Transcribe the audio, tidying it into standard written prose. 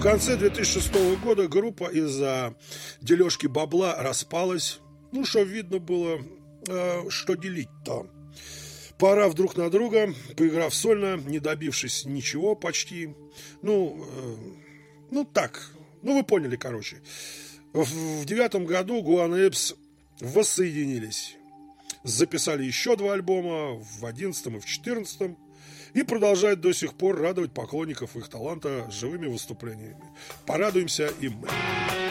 конце 2006 года группа из-за дележки бабла распалась. Ну, что видно было, что делить-то. Поорав друг на друга, поиграв сольно, не добившись ничего почти. Ну, так. Ну, вы поняли, короче. В 2009 году Гуан Эпс воссоединились. Записали еще 2 альбома в 2011 и в 2014. И продолжают до сих пор радовать поклонников их таланта живыми выступлениями. Порадуемся и мы.